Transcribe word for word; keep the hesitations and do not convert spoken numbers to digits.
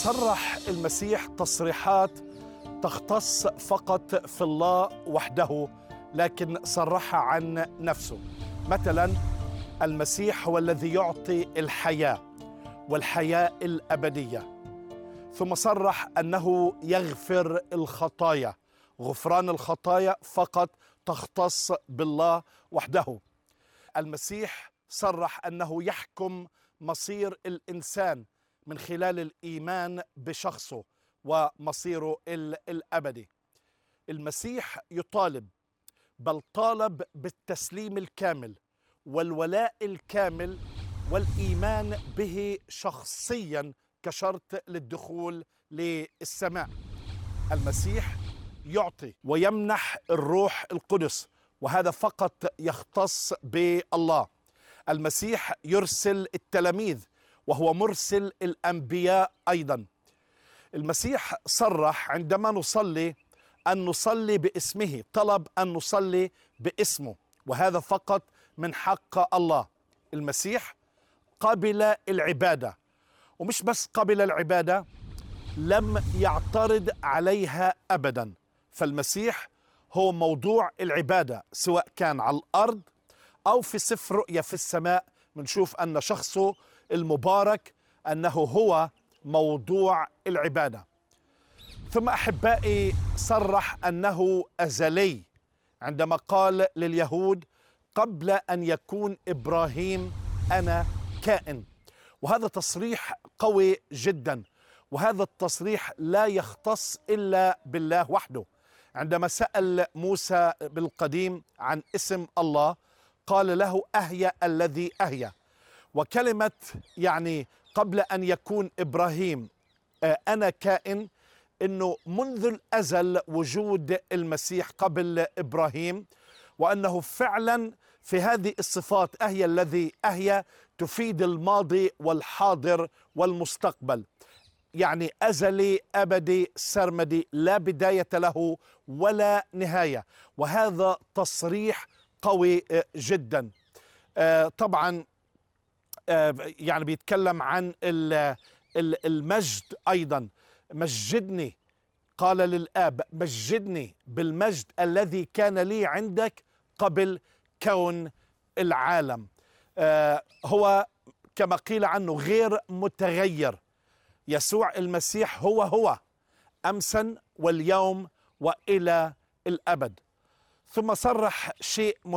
صرح المسيح تصريحات تختص فقط في الله وحده، لكن صرحها عن نفسه. مثلا المسيح هو الذي يعطي الحياة والحياة الأبدية، ثم صرح أنه يغفر الخطايا. غفران الخطايا فقط تختص بالله وحده. المسيح صرح أنه يحكم مصير الإنسان من خلال الإيمان بشخصه ومصيره الأبدي. المسيح يطالب، بل طالب بالتسليم الكامل والولاء الكامل والإيمان به شخصيا كشرط للدخول للسماء. المسيح يعطي ويمنح الروح القدس، وهذا فقط يختص بالله. المسيح يرسل التلاميذ، وهو مرسل الأنبياء أيضا. المسيح صرح عندما نصلي أن نصلي باسمه، طلب أن نصلي باسمه، وهذا فقط من حق الله. المسيح قبل العبادة، ومش بس قبل العبادة، لم يعترض عليها أبدا. فالمسيح هو موضوع العبادة، سواء كان على الأرض أو في سفر رؤيا في السماء. بنشوف أن شخصه المبارك أنه هو موضوع العبادة. ثم أحبائي صرح أنه أزلي عندما قال لليهود: قبل أن يكون إبراهيم أنا كائن. وهذا تصريح قوي جدا، وهذا التصريح لا يختص إلا بالله وحده. عندما سأل موسى بالقديم عن اسم الله قال له: أهيا الذي أهيا. وكلمة يعني قبل أن يكون إبراهيم أنا كائن، إنه منذ الأزل وجود المسيح قبل إبراهيم، وأنه فعلا في هذه الصفات أهيا الذي أهيا تفيد الماضي والحاضر والمستقبل. يعني أزلي أبدي سرمدي، لا بداية له ولا نهاية. وهذا تصريح قوي جدا. طبعا يعني بيتكلم عن المجد أيضا. مجدني، قال للآب: مجدني بالمجد الذي كان لي عندك قبل كون العالم. هو كما قيل عنه غير متغير. يسوع المسيح هو هو أمسا واليوم وإلى الأبد. ثم صرح شيء مهم